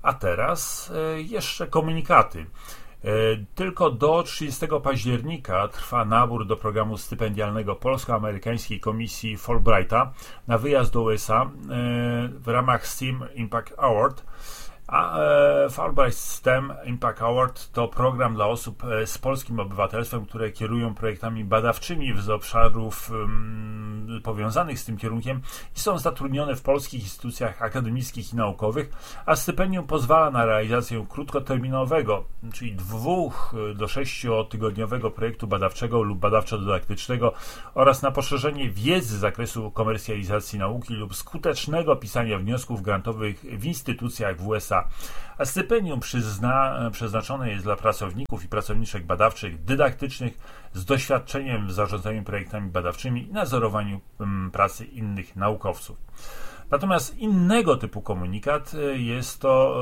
A teraz jeszcze komunikaty. Tylko do 30 października trwa nabór do programu stypendialnego Polsko-Amerykańskiej Komisji Fulbrighta na wyjazd do USA w ramach STEM Impact Award. A Fulbright STEM Impact Award to program dla osób z polskim obywatelstwem, które kierują projektami badawczymi z obszarów powiązanych z tym kierunkiem i są zatrudnione w polskich instytucjach akademickich i naukowych, a stypendium pozwala na realizację krótkoterminowego, czyli 2 do 6-tygodniowego projektu badawczego lub badawczo-dydaktycznego oraz na poszerzenie wiedzy z zakresu komercjalizacji nauki lub skutecznego pisania wniosków grantowych w instytucjach w USA. A stypendium przeznaczone jest dla pracowników i pracowniczek badawczych, dydaktycznych z doświadczeniem w zarządzaniu projektami badawczymi i nadzorowaniu pracy innych naukowców. Natomiast innego typu komunikat jest to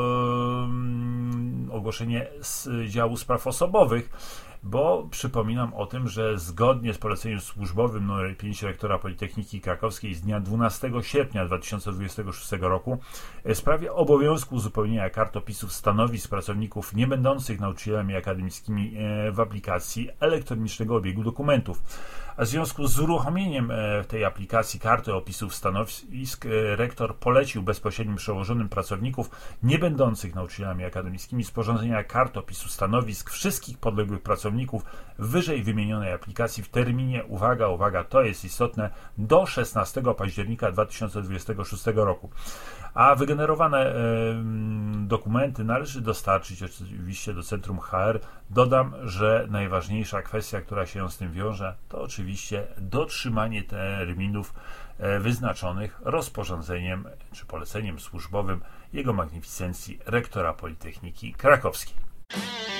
ogłoszenie z działu spraw osobowych, bo przypominam o tym, że zgodnie z poleceniem służbowym nr 5 rektora Politechniki Krakowskiej z dnia 12 sierpnia 2026 roku w sprawie obowiązku uzupełnienia kartopisów stanowisk pracowników niebędących nauczycielami akademickimi w aplikacji elektronicznego obiegu dokumentów. A w związku z uruchomieniem tej aplikacji karty opisów stanowisk rektor polecił bezpośrednim przełożonym pracowników niebędących nauczycielami akademickimi sporządzenia kart opisu stanowisk wszystkich podległych pracowników w wyżej wymienionej aplikacji w terminie, uwaga, to jest istotne, do 16 października 2026 roku. A wygenerowane dokumenty należy dostarczyć oczywiście do Centrum HR. Dodam, że najważniejsza kwestia, która się z tym wiąże, to oczywiście dotrzymanie terminów wyznaczonych rozporządzeniem czy poleceniem służbowym Jego Magnificencji rektora Politechniki Krakowskiej.